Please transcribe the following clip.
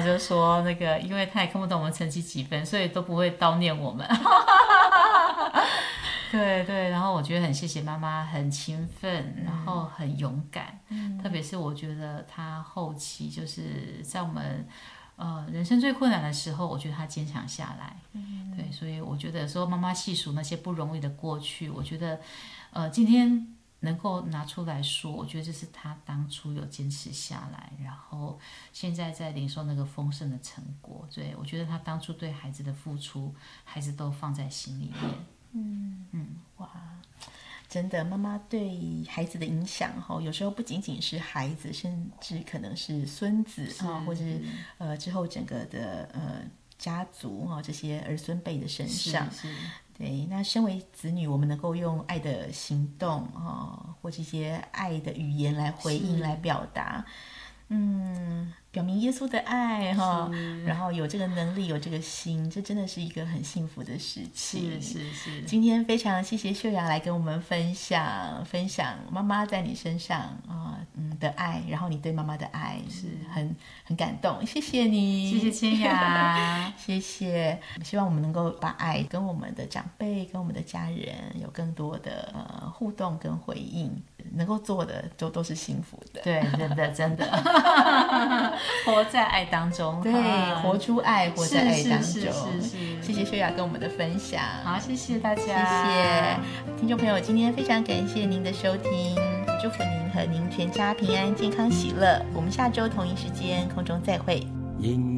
就说那个，因为他也看不懂我们成绩几分，所以都不会叨念我们。对对，然后我觉得很谢谢妈妈，很勤奋，然后很勇敢，特别是我觉得她后期就是在我们人生最困难的时候，我觉得她坚强下来。对，所以我觉得说妈妈细数那些不容易的过去，我觉得今天能够拿出来说，我觉得这是她当初有坚持下来，然后现在在领受那个丰盛的成果。对，我觉得她当初对孩子的付出，孩子都放在心里面。 哇，真的，妈妈对孩子的影响有时候不仅仅是孩子，甚至可能是孙子或者是之后整个的家族这些儿孙辈的身上。对，那身为子女，我们能够用爱的行动或这些爱的语言来回应、来表达，表明耶稣的爱然后有这个能力，有这个心，这真的是一个很幸福的事情。 是。 今天非常谢谢秀雅来跟我们分享妈妈在你身上的爱，然后你对妈妈的爱是很感动，谢谢你， 谢谢千雅， 谢谢。希望我们能够把爱跟我们的长辈、跟我们的家人有更多的互动跟回应，能够做的都是幸福的。 对，真的。活在爱当中， 对，活出爱，活在爱当中。 是。 谢谢秀雅跟我们的分享， 好，谢谢大家， 谢谢听众朋友，今天非常感谢您的收听，祝福您和您全家平安、健康、喜乐。我们下周同一时间空中再会。